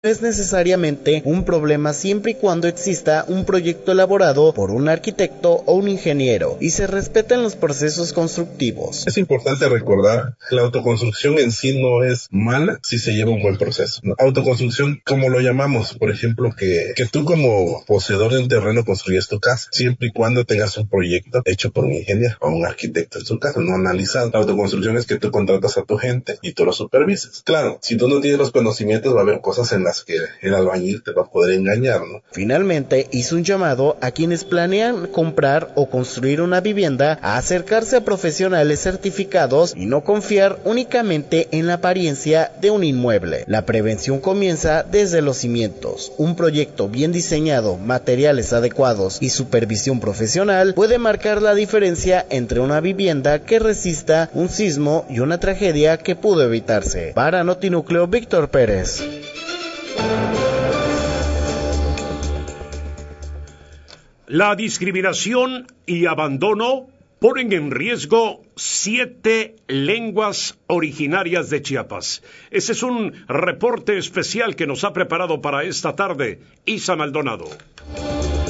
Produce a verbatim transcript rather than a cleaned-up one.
es necesariamente un problema siempre y cuando exista un proyecto elaborado por un arquitecto o un ingeniero y se respeten los procesos constructivos. Es importante recordar que la autoconstrucción en sí no es mala si se lleva un buen proceso. Autoconstrucción, como lo llamamos, por ejemplo, que, que tú como poseedor de un terreno construyes tu casa, siempre y cuando tengas un proyecto hecho por un ingeniero o un arquitecto en su caso, no analizado. La autoconstrucción es que tú contratas a tu gente y tú lo supervisas. Claro, si tú no tienes los conocimientos va a haber cosas en las que el albañil te va a poder engañar, ¿no? Finalmente, hizo un llamado a quienes planean comprar o construir una vivienda a acercarse a profesionales certificados y no confiar únicamente en la apariencia de un inmueble. La prevención comienza desde los cimientos. Un proyecto bien diseñado, materiales adecuados y supervisión profesional puede marcar la diferencia entre una vivienda que resista un sismo y una tragedia que pudo evitarse. Para Notinúcleo, Víctor Pérez. La discriminación y abandono ponen en riesgo siete lenguas originarias de Chiapas. Ese es un reporte especial que nos ha preparado para esta tarde Isa Maldonado.